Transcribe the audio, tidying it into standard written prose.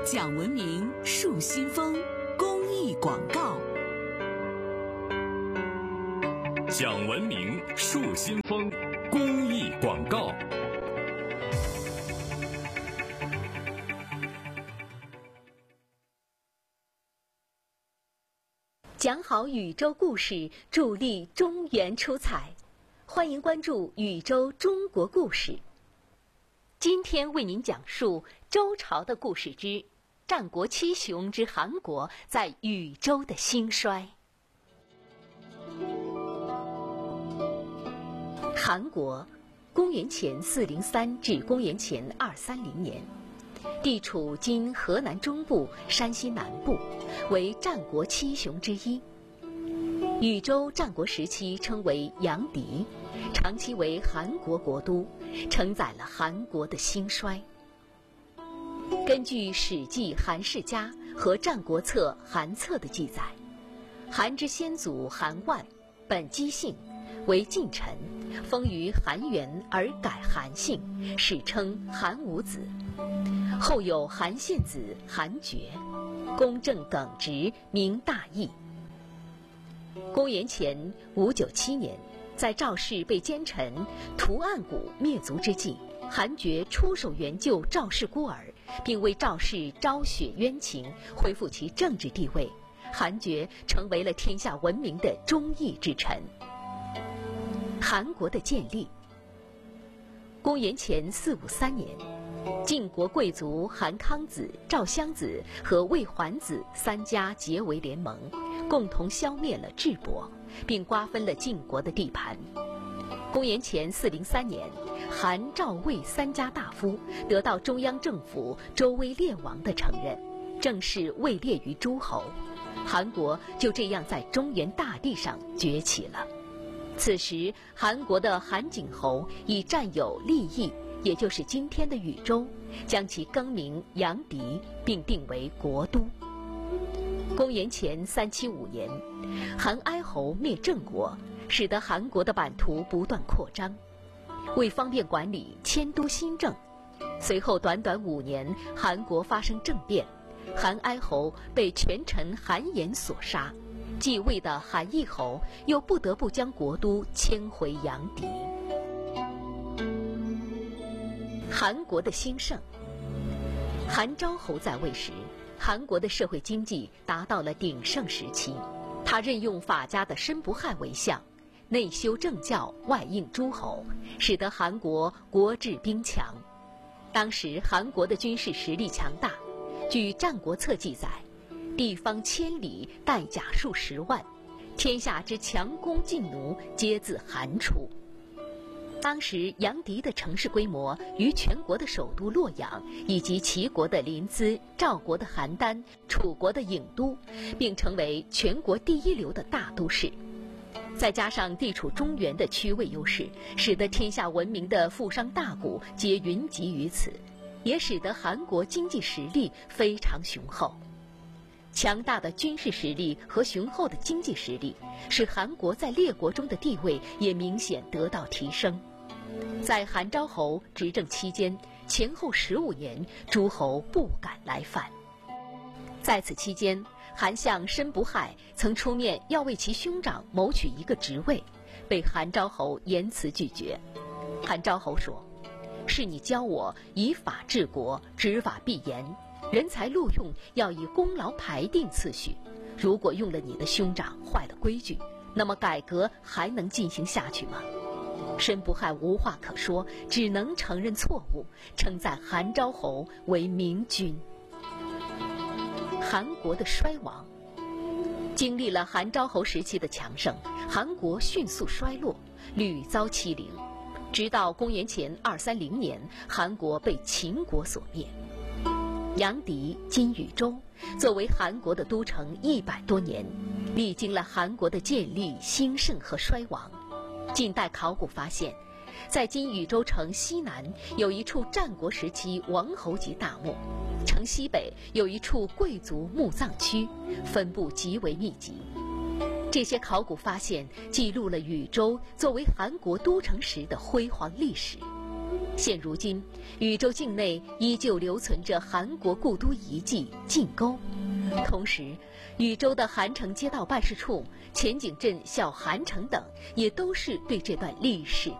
讲文明树新风公益广告。 讲文明树新风公益广告。 讲好宇宙故事，助力中原出彩。欢迎关注宇宙中国故事。今天为您讲述周朝的故事之战国七雄之韩国在禹州的兴衰。韩国，公元前403至公元前230年，地处今河南中部、山西南部，为战国七雄之一。禹州战国时期称为阳翟，长期为韩国国都，承载了韩国的兴衰。根据《史记·韩世家》和《战国策·韩策》的记载，韩之先祖韩万，本姬姓，为晋臣，封于韩元而改韩姓，史称韩武子。后有韩献子韩厥，公正耿直，名大义。公元前597年，在赵氏被奸臣屠岸贾灭族之际，韩厥出手援救赵氏孤儿，并为赵氏昭雪冤情，恢复其政治地位。韩厥成为了天下闻名的忠义之臣。韩国的建立，公元前453年，晋国贵族韩康子、赵襄子和魏桓子三家结为联盟，共同消灭了智伯，并瓜分了晋国的地盘。公元前403年，韩、赵、魏三家大夫得到中央政府周威烈王的承认，正式位列于诸侯。韩国就这样在中原大地上崛起了。此时，韩国的韩景侯已占有利益，也就是今天的禹州，将其更名阳翟，并定为国都。公元前375年，韩哀侯灭郑国，使得韩国的版图不断扩张。为方便管理，迁都新郑。随后短短5年，韩国发生政变，韩哀侯被权臣韩延所杀，继位的韩义侯又不得不将国都迁回阳翟。韩国的兴盛，韩昭侯在位时，韩国的社会经济达到了鼎盛时期。他任用法家的申不害为相，内修政教，外应诸侯，使得韩国国治兵强。当时韩国的军事实力强大，据《战国策》记载，地方千里，带甲数10万，天下之强弓劲弩皆自韩出。当时阳翟的城市规模与全国的首都洛阳，以及齐国的临淄、赵国的邯郸、楚国的郢都，并成为全国第一流的大都市。再加上地处中原的区位优势，使得天下闻名的富商大贾皆云集于此，也使得韩国经济实力非常雄厚。强大的军事实力和雄厚的经济实力，使韩国在列国中的地位也明显得到提升。在韩昭侯执政期间，前后15年，诸侯不敢来犯。在此期间，韩相申不害曾出面要为其兄长谋取一个职位，被韩昭侯严词拒绝。韩昭侯说：“是你教我以法治国，执法必严，人才录用要以功劳排定次序。如果用了你的兄长，坏了规矩，那么改革还能进行下去吗？”申不害无话可说，只能承认错误，称赞韩昭侯为明君。韩国的衰亡，经历了韩昭侯时期的强盛，韩国迅速衰落，屡遭欺凌，直到公元前230年，韩国被秦国所灭。阳翟今禹州作为韩国的都城100多年，历经了韩国的建立、兴盛和衰亡。近代考古发现，在今禹州城西南有一处战国时期王侯级大墓，城西北有一处贵族墓葬区，分布极为密集。这些考古发现记录了禹州作为韩国都城时的辉煌历史。 现如今，禹州境内依旧留存着韩国故都遗迹晋沟，同时，禹州的韩城街道办事处、前井镇小韩城等，也都是对这段历史